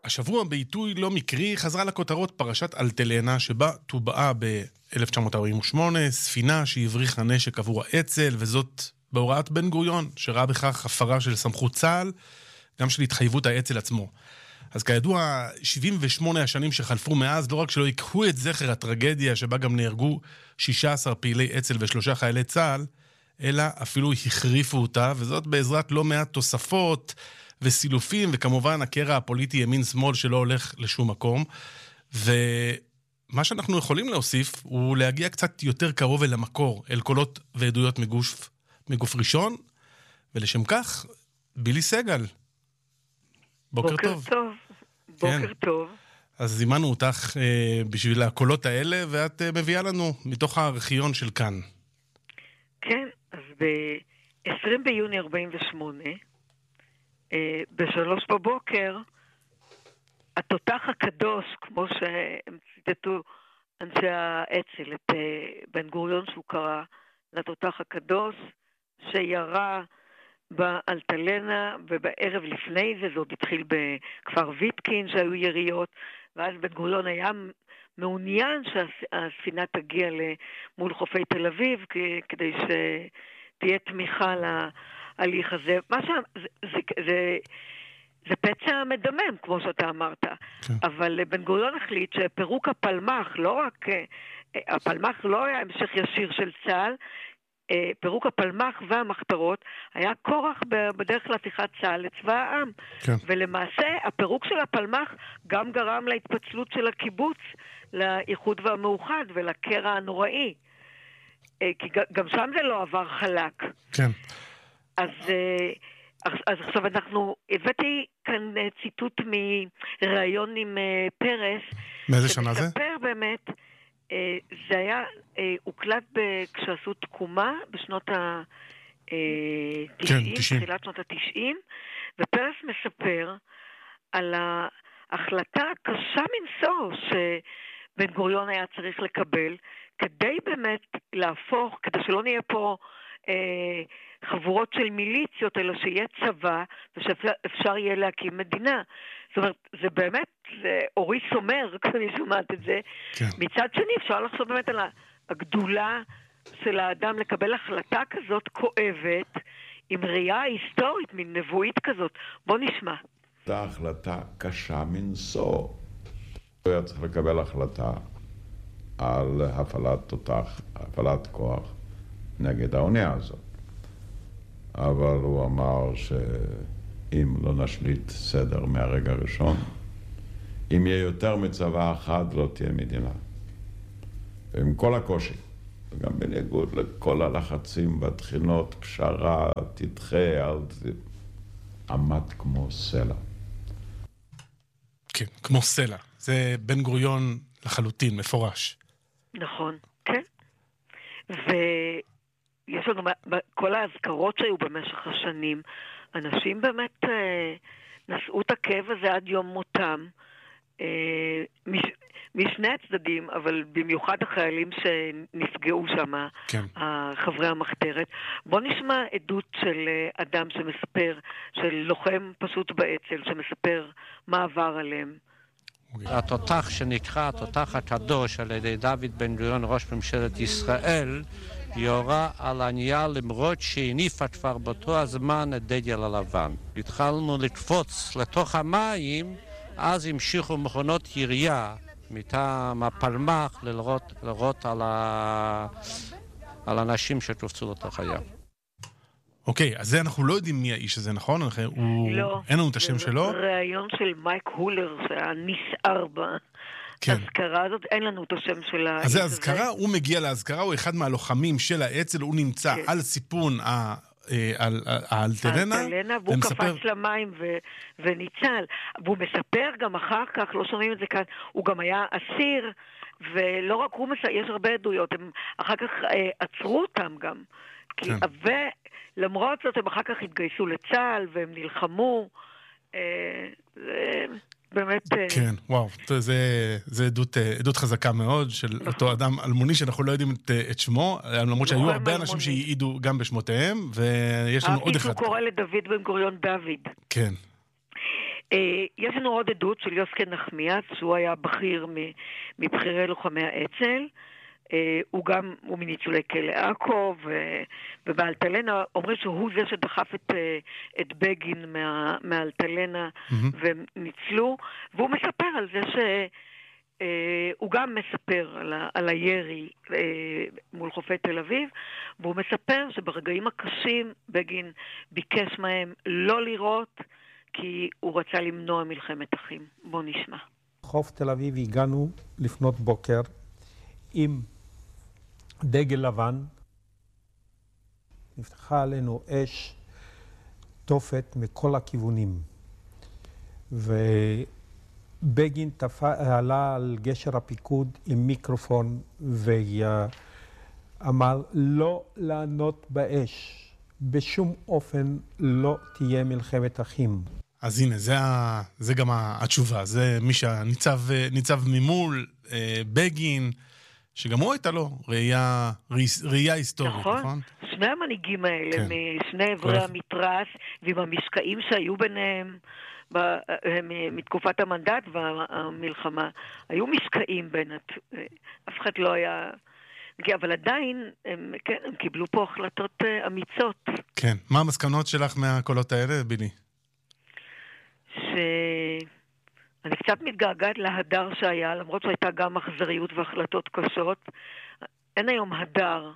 השבוע בעיתוי לא מקרי חזרה לכותרות פרשת אלטלנה, שבה טובעה ב-1948 ספינה שהבריחה נשק עבור האצ"ל, וזאת בהוראת בן גוריון, שראה בכך הפרה של סמכות צה"ל, גם של התחייבות האצ"ל עצמו. אז כידוע, 78 השנים שחלפו מאז, לא רק שלא יקחו את זכר הטרגדיה שבה גם נהרגו 16 פעילי אצ"ל ו3 חיילי צה"ל, אלא אפילו החריפו אותה, וזאת בעזרת לא מעט תוספות וסילופים, וכמובן הקרע הפוליטי ימין-שמאל שלא הולך לשום מקום. ומה שאנחנו יכולים להוסיף הוא להגיע קצת יותר קרוב אל המקור, אל קולות ועדויות מגוף ראשון, ולשם כך, בילי סגל. בוקר טוב. בוקר טוב. אז זימנו אותך בשביל הקולות האלה, ואת מביאה לנו מתוך הארכיון של כאן. כן, אז ב-20 ביוני 48, ב-3 בבוקר, התותח הקדוש, כמו שהם ציטטו אנשי האצ"ל, את בן גוריון שהוא קרא לתותח הקדוש, שירה באלטלנה, ובערב לפני זה, זאת התחיל בכפר ויטקין שהיו יריות, ואז בן גוריון היה מעוניין שהספינה תגיע מול חופי תל אביב, כדי שתהיה תמיכה להליך הזה. זה פצע מדמם, כמו שאתה אמרת. כן. אבל בן גוריון החליט שפירוק הפלמ"ח, לא רק, הפלמ"ח לא היה המשך ישיר של צה"ל, פירוק הפלמ"ח והמחתרות היה כורח בדרך להפיכת צה"ל לצבא העם. כן. ולמעשה הפירוק של הפלמ"ח גם גרם להתפצלות של הקיבוץ לאיחוד והמאוחד ולקרע הנוראי. כי גם שם זה לא עבר חלק. כן. אז עכשיו הבאתי כאן ציטוט מראיון עם פרס. מאיזה שנה זה? שמספר באמת, זה היה הוקלט כשעשו תקומה בשנות ה-90, תחילת שנות ה-90, ופרס מספר על ההחלטה הקשה מנשוא שבן גוריון היה צריך לקבל, כדי באמת להפוך, כדי שלא נהיה פה חבורות של מיליציות, אלא שיהיה צבא, ושאפשר יהיה להקים מדינה. זאת אומרת, זה באמת, זה אורי סומר, כשאני שומעת את זה. כן. מצד שני, אפשר לחשוב באמת על הגדולה של האדם לקבל החלטה כזאת כואבת, עם ראייה היסטורית, מין נבואית כזאת. בוא נשמע. הייתה החלטה קשה מנשוא. הוא היה צריך לקבל החלטה על הפעלת כוח נגד האונייה הזאת. אבל הוא אמר שאם לא נשליט סדר מהרגע הראשון, אם יהיה יותר מצבא אחד, לא תהיה מדינה. ועם כל הקושי, וגם בניגוד לכל הלחצים בתחינות, פשרה, תדחה, עמד כמו סלע. כן, כמו סלע. זה בן גוריון לחלוטין, מפורש. נכון, כן. יש לנו כל ההזכרות שהיו במשך השנים, אנשים באמת נשאו את הכאב הזה עד יום מותם, משני הצדדים, אבל במיוחד החיילים שנפגעו שם, כן. חברי המחתרת. בוא נשמע עדות של אדם שמספר, של לוחם פשוט באצ"ל, שמספר מה עבר עליהם. התותח שנקרא התותח הקדוש על ידי דוד בן גוריון, ראש ממשלת ישראל, יורה על הנייר למרות שהניפה כבר באותו הזמן את דגל הלבן. התחלנו לקפוץ לתוך המים, אז המשיכו מכונות ירייה מטעם הפלמ"ח לראות על אנשים שקפצו לתוך הים. אוקיי, אז זה אנחנו לא יודעים מי האיש הזה, נכון? לא. אין לנו את השם שלו? זה ראיון של מייק הולר שהיה נסער בהזכרה הזאת, אין לנו את השם של האיש הזה. אז זה הזכרה, הוא מגיע להזכרה, הוא אחד מהלוחמים של האצ"ל, הוא נמצא על סיפון האלטלנה, והוא קפץ למים וניצל. והוא מספר גם אחר כך, לא שומעים את זה כאן, הוא גם היה אסיר, ולא רק הוא יש הרבה עדויות, הם אחר כך עצרו אותם גם. למרות זאת הם אחר כך התגייסו לצה"ל והם נלחמו. באמת... כן, וואו, זה עדות חזקה מאוד של אותו אדם אלמוני שאנחנו לא יודעים את שמו, למרות שהיו הרבה אנשים שהעידו גם בשמותיהם, ויש לנו עוד אחד. הוא קורא לדוד בן גוריון דוד. כן. יש לנו עוד עדות של יוסקין נחמיאס, שהוא היה בכיר מבחירי לוחמי האצ"ל, הוא מניצולי כלא עכו, ובאלטלנה אומרים שהוא זה שדחף את בגין מהאלטלנה וניצלו, והוא מספר על זה הוא גם מספר על הירי מול חופי תל אביב, והוא מספר שברגעים הקשים בגין ביקש מהם לא לירות, כי הוא רצה למנוע מלחמת אחים. בוא נשמע. חוף תל אביב הגענו לפנות בוקר עם דגל לבן, נפתחה עלינו אש תופת מכל הכיוונים, ובגין עלה על גשר הפיקוד עם מיקרופון ואמר לא לענות באש, בשום אופן לא תהיה מלחמת אחים. אז הנה, זה גם התשובה, זה מי שניצב ממול, בגין, שגם הוא הייתה לו ראייה היסטורית, נכון? שני המנהיגים האלה, משני עברי המתרס, ועם המשקעים שהיו ביניהם, מתקופת המנדט והמלחמה, היו משקעים בין, אף אחד לא היה, אבל עדיין הם קיבלו פה החלטות אמיצות. כן, מה המסקנות שלך מהקולות האלה, בילי? אני קצת מתגעגעת להדר שהיה, למרות שהייתה גם אכזריות והחלטות קשות. אין היום הדר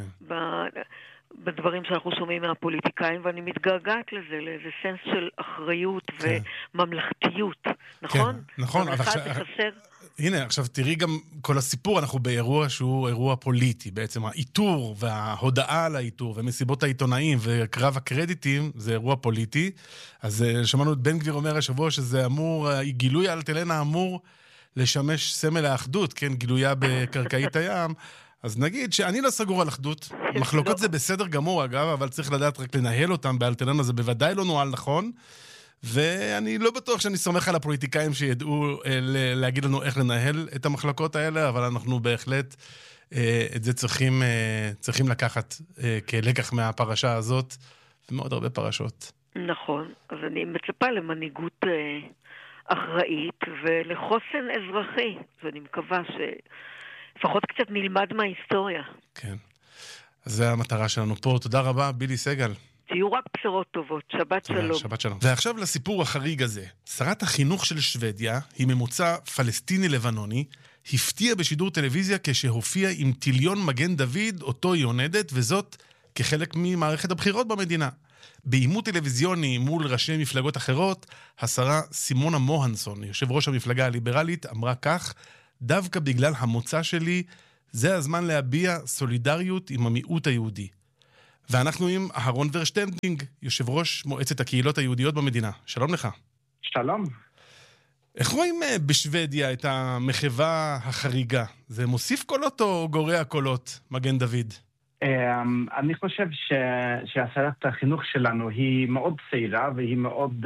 בדברים שאנחנו שומעים מהפוליטיקאים, ואני מתגעגעת לזה, לאיזה סנס של אחריות וממלכתיות, נכון? נכון, הנה, עכשיו תראי גם כל הסיפור, אנחנו באירוע שהוא אירוע פוליטי, בעצם האיתור וההודעה על האיתור ומסיבות העיתונאים וקרב הקרדיטים, זה אירוע פוליטי. אז שמענו את בן גביר אומר השבוע שזה אמור, גילוי האלטלנה אמור לשמש סמל האחדות, כן, גילויה בקרקעית הים. אז נגיד שאני לא סגור על אחדות, מחלוקות זה בסדר גמור אגב, אבל צריך לדעת רק לנהל אותם באלטלנה, זה בוודאי לא נועל נכון, ואני לא בטוח שאני סומך על הפוליטיקאים שידעו להגיד לנו איך לנהל את המחלקות האלה, אבל אנחנו בהחלט את זה צריכים לקחת כלקח מהפרשה הזאת, ומאוד הרבה פרשות. נכון, אז אני מצפה למנהיגות אחראית ולחוסן אזרחי, ואני מקווה לפחות קצת נלמד מההיסטוריה. כן. אז זו המטרה שלנו פה. תודה רבה, בילי סגל. תהיו רק בשורות טובות. שבת שלום. שבת שלום. ועכשיו לסיפור החריג הזה. שרת החינוך של שוודיה, היא ממוצא פלסטיני-לבנוני, הפתיעה בשידור טלוויזיה כשהופיע עם טיליון מגן דוד, אותו היא עונדת, וזאת כחלק ממערכת הבחירות במדינה. בעימות טלוויזיוני מול ראשי מפלגות אחרות, השרה סימונה מוהנסון, יושב ראש המפלגה הליברלית, אמרה כך, דווקא בגלל המוצא שלי, זה הזמן להביע סולידריות עם המיעוט היהודי. ואנחנו עם אהרון ורשטנדינג, יושב ראש מועצת הקהילות היהודיות במדינה. שלום לך. שלום. איך רואים בשוודיה את המחווה החריגה? זה מוסיף קולות או גורע קולות, מגן דוד? אני חושב שהשרת החינוך שלנו היא מאוד צעירה, והיא מאוד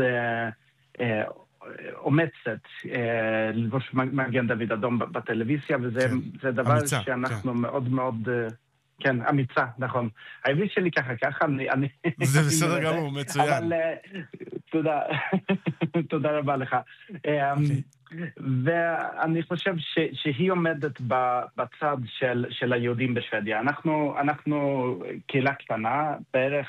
אומצת לבוש מגן דוד אדום בטלוויזיה, וזה דבר אמיצה, שאנחנו מאוד מאוד, כן, אמיצה, נכון. העברית שלי ככה, זה בסדר גמור, מצוין. אבל תודה רבה לך. ואני חושב שהיא עומדת בצד של היהודים בשוודיה. אנחנו קהילה קטנה, בערך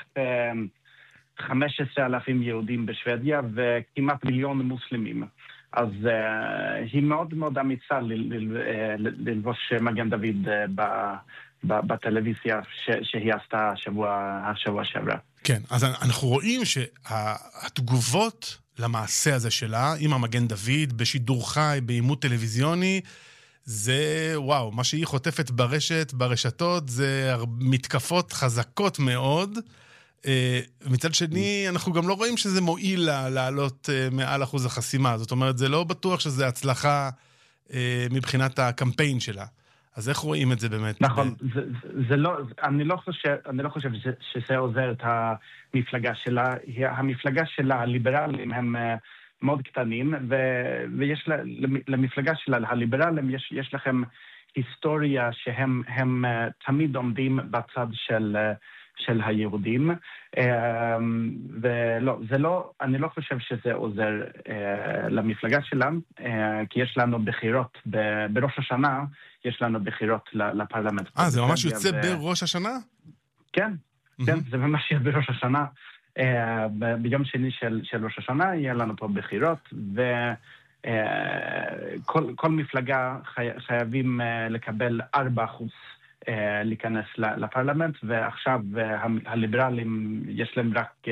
15,000 יהודים בשוודיה וכמעט מיליון מוסלמים. אז היא מאוד מאוד אמיצה ללבוש מגן דוד בטלוויזיה שהיא עשתה השבוע שעברה. כן, אז אנחנו רואים שהתגובות למעשה הזה שלה, עם המגן דוד, בשידור חי, בעימות טלוויזיוני, זה, וואו, מה שהיא חוטפת ברשתות, זה מתקפות חזקות מאוד. מצד שני, אנחנו גם לא רואים שזה מועיל לה לעלות מעל אחוז החסימה. זאת אומרת, זה לא בטוח שזה הצלחה מבחינת הקמפיין שלה. אז איך רואים את זה באמת? נכון, אני לא חושב שזה עוזר את המפלגה שלה. המפלגה שלה, הליברלים, הם מאוד קטנים, ויש למפלגה שלה, הליברלים, יש לכם היסטוריה שהם תמיד עומדים בצד של היהודים, ולא, זה לא, אני לא חושב שזה עוזר למפלגה שלהם, כי יש לנו בחירות, בראש השנה יש לנו בחירות לפרלמנט. זה ממש יוצא בראש השנה? כן, כן, זה ממש יהיה בראש השנה. ביום שני של ראש השנה יהיה לנו פה בחירות, וכל מפלגה חייבים לקבל 4% להיכנס לפרלמנט, ועכשיו הליברלים יש להם רק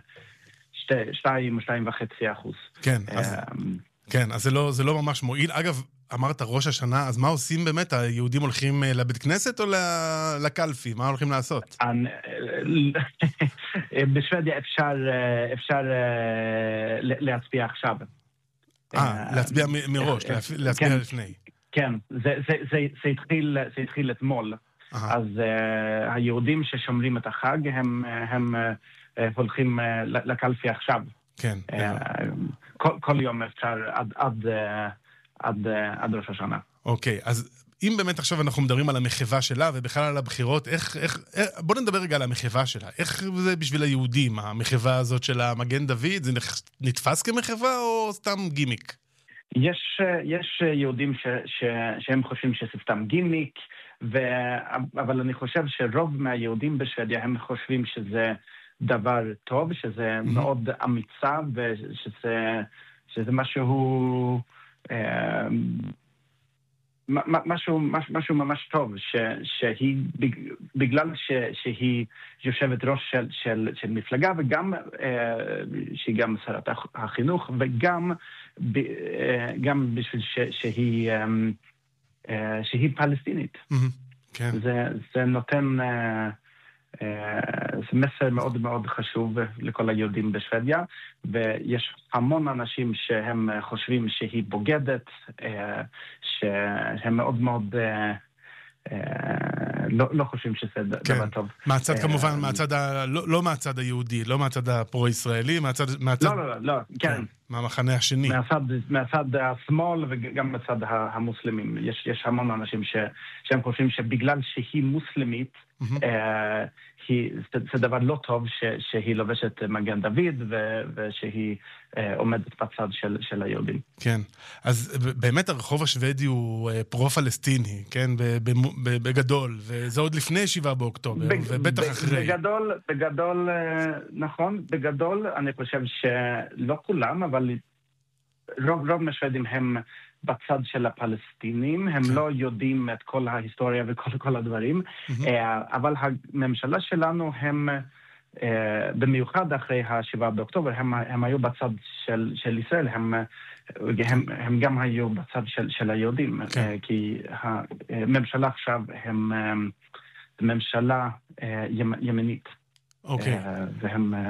2.5%. כן, אז זה לא ממש מועיל. אגב, אמרת ראש השנה, אז מה עושים באמת? היהודים הולכים לבית כנסת או לקלפי? מה הולכים לעשות? בשוודיה אפשר להצביע עכשיו. להצביע מראש, להצביע לפני. כן, זה התחיל אתמול. אז היהודים ששומרים את החג, הם הולכים לקלפי עכשיו. כן. כל יום אפשר עד ראש השנה. אוקיי, אז אם באמת עכשיו אנחנו מדברים על המחווה שלה ובכלל על הבחירות, בוא נדבר רגע על המחווה שלה. איך זה בשביל היהודים, המחווה הזאת של המגן דוד? זה נתפס כמחווה או סתם גימיק? יש יהודים שהם חושבים שזה סתם גימיק, אבל אני חושב שרוב מהיהודים בשוודיה הם חושבים שזה דבר טוב, שזה מאוד אמיצה, ושזה משהו ממש טוב, שהיא, בגלל שהיא יושבת ראש של מפלגה, וגם שהיא גם שרת החינוך, וגם בשביל שהיא פלסטינית. זה נותן זה מסר מאוד מאוד חשוב לכל היהודים בשוודיה, ויש המון אנשים שהם חושבים שהיא בוגדת, שהם מאוד מאוד לא חושבים שזה דבר טוב. מהצד כמובן, לא מהצד היהודי, לא מהצד הפרו-ישראלי, לא, כן. מהמחנה השני. מהצד השמאל וגם מהצד המוסלמים. יש המון אנשים שהם חושבים שבגלל שהיא מוסלמית, זה דבר לא טוב שהיא לובשת מגן דוד ושהיא עומדת בצד של היהודים. כן, אז באמת הרחוב השוודי הוא פרו-פלסטיני, כן, בגדול, וזה עוד לפני 7 באוקטובר, ובטח אחרי. בגדול, נכון, בגדול אני חושב שלא כולם, אבל רוב השוודים הם בצד של הפלסטינים, הם לא יודעים את כל ההיסטוריה וכל הדברים, אבל הממשלה שלנו הם, במיוחד אחרי 7 באוקטובר, הם היו בצד של ישראל, הם גם היו בצד של היהודים, כי הממשלה עכשיו הם ממשלה ימנית, והם